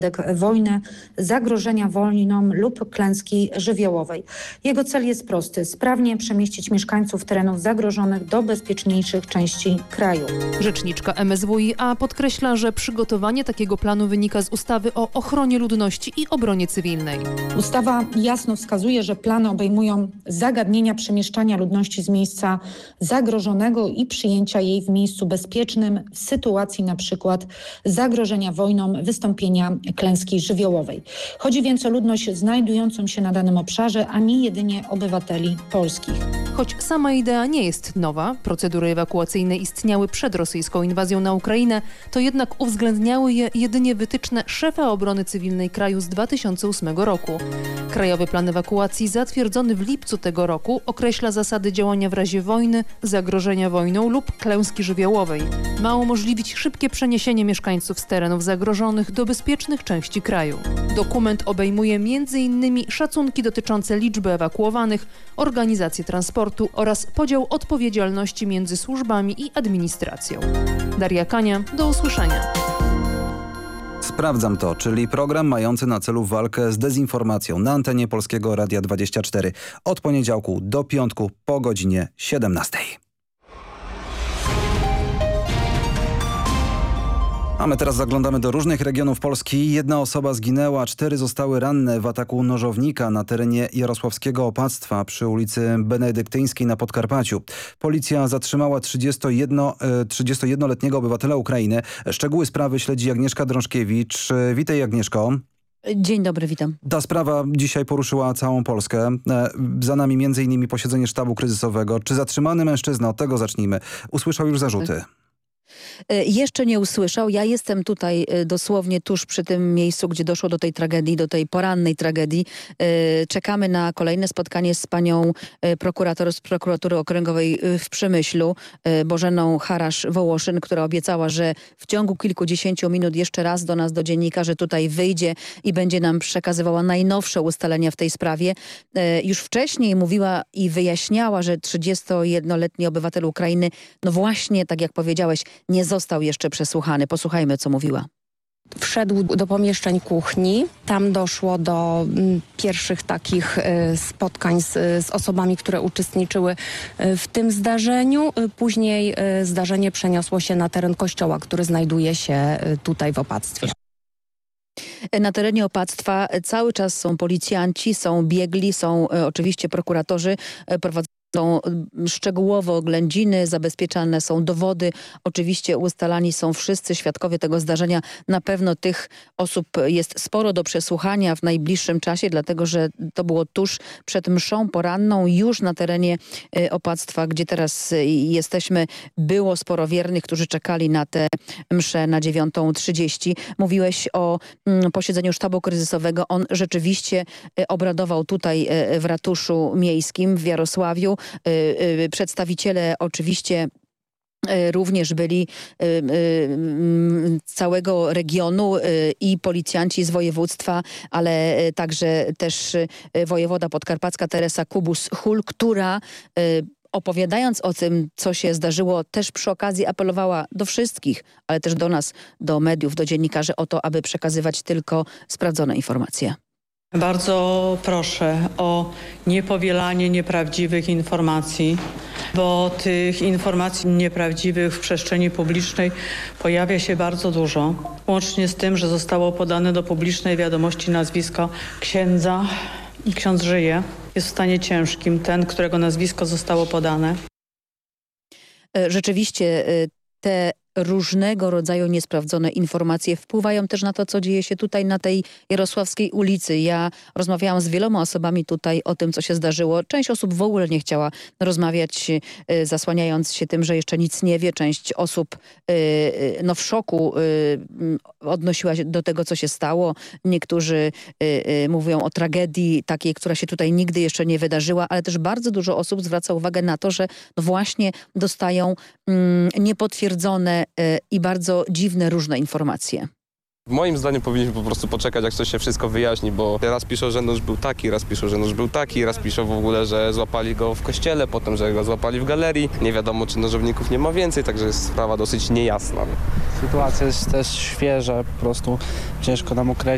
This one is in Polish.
wojny, zagrożenia wojną lub klęski żywiołowej. Jego cel jest prosty: sprawnie przemieścić mieszkańców terenów zagrożonych do bezpieczniejszych części kraju. Rzeczniczka MSWiA podkreśla, że przygotowanie takiego planu wynika z ustawy o ochronie ludności i obronie cywilnej. Ustawa jasno wskazuje, że plany obejmują zagadnienia przemieszczania ludności z miejsca zagrożonego i przyjęcia jej w miejscu bezpiecznym w sytuacji na przykład zagrożenia wojną, wystąpienia klęski żywiołowej. Chodzi więc o ludność znajdującą się na danym obszarze, a nie jedynie obywateli polskich. Choć sama idea nie jest nowa, procedury ewakuacyjne istniały przed rosyjską inwazją na Ukrainę, to jednak uwzględniały je jedynie wytyczne szefa obrony cywilnej kraju z 2008 roku. Krajowy plan ewakuacji zatwierdzony w lipcu tego roku określa zasady działania w razie wojny, zagrożenia wojną lub klęski żywiołowej. Ma umożliwić szybkie przeniesienie mieszkańców z terenów zagrożonych do bezpiecznych części kraju. Dokument obejmuje m.in. szacunki dotyczące liczby ewakuowanych, organizację transportu oraz podział odpowiedzialności między służbami i administracją. Daria Kania, do usłyszenia. Sprawdzam to, czyli program mający na celu walkę z dezinformacją na antenie Polskiego Radia 24 od poniedziałku do piątku po godzinie 17. A my teraz zaglądamy do różnych regionów Polski. 1 osoba zginęła, 4 zostały ranne w ataku nożownika na terenie jarosławskiego opactwa przy ulicy Benedyktyńskiej na Podkarpaciu. Policja zatrzymała 31-letniego obywatela Ukrainy. Szczegóły sprawy śledzi Agnieszka Drążkiewicz. Witaj, Agnieszko. Dzień dobry, witam. Ta sprawa dzisiaj poruszyła całą Polskę. Za nami m.in. posiedzenie sztabu kryzysowego. Czy zatrzymany mężczyzna, od tego zacznijmy, usłyszał już zarzuty? Jeszcze nie usłyszał. Ja jestem tutaj dosłownie tuż przy tym miejscu, gdzie doszło do tej tragedii, do tej porannej tragedii. Czekamy na kolejne spotkanie z panią prokurator z prokuratury okręgowej w Przemyślu, Bożeną Harasz-Wołoszyn, która obiecała, że w ciągu kilkudziesięciu minut jeszcze raz do nas, do dziennikarzy tutaj wyjdzie i będzie nam przekazywała najnowsze ustalenia w tej sprawie. Już wcześniej mówiła i wyjaśniała, że 31-letni obywatel Ukrainy, no właśnie, tak jak powiedziałeś, nie został jeszcze przesłuchany. Posłuchajmy, co mówiła. Wszedł do pomieszczeń kuchni. Tam doszło do pierwszych takich spotkań z osobami, które uczestniczyły w tym zdarzeniu. Później zdarzenie przeniosło się na teren kościoła, który znajduje się tutaj w opactwie. Na terenie opactwa cały czas są policjanci, są biegli, są oczywiście prokuratorzy, prowadzą szczegółowo oględziny, zabezpieczane są dowody. Oczywiście ustalani są wszyscy świadkowie tego zdarzenia. Na pewno tych osób jest sporo do przesłuchania w najbliższym czasie, dlatego że to było tuż przed mszą poranną. Już na terenie opactwa, gdzie teraz jesteśmy, było sporo wiernych, którzy czekali na tę mszę na 9:30. Mówiłeś o posiedzeniu sztabu kryzysowego. On rzeczywiście obradował tutaj w ratuszu miejskim w Jarosławiu. Przedstawiciele oczywiście również byli całego regionu i policjanci z województwa, ale także też wojewoda podkarpacka Teresa Kubus-Hul, która opowiadając o tym, co się zdarzyło, też przy okazji apelowała do wszystkich, ale też do nas, do mediów, do dziennikarzy o to, aby przekazywać tylko sprawdzone informacje. Bardzo proszę o niepowielanie nieprawdziwych informacji, bo tych informacji nieprawdziwych w przestrzeni publicznej pojawia się bardzo dużo. Łącznie z tym, że zostało podane do publicznej wiadomości nazwisko księdza i ksiądz żyje. Jest w stanie ciężkim ten, którego nazwisko zostało podane. Rzeczywiście te różnego rodzaju niesprawdzone informacje wpływają też na to, co dzieje się tutaj na tej Jarosławskiej ulicy. Ja rozmawiałam z wieloma osobami tutaj o tym, co się zdarzyło. Część osób w ogóle nie chciała rozmawiać, zasłaniając się tym, że jeszcze nic nie wie. Część osób w szoku odnosiła się do tego, co się stało. Niektórzy mówią o tragedii takiej, która się tutaj nigdy jeszcze nie wydarzyła, ale też bardzo dużo osób zwraca uwagę na to, że właśnie dostają niepotwierdzone i bardzo dziwne różne informacje. Moim zdaniem powinniśmy po prostu poczekać, jak coś się wszystko wyjaśni, bo raz piszą, że nóż był taki, raz piszą, że nóż był taki, raz piszą w ogóle, że złapali go w kościele, potem, że go złapali w galerii. Nie wiadomo, czy nożowników nie ma więcej, także jest sprawa dosyć niejasna. Sytuacja jest też świeża, po prostu ciężko nam określić.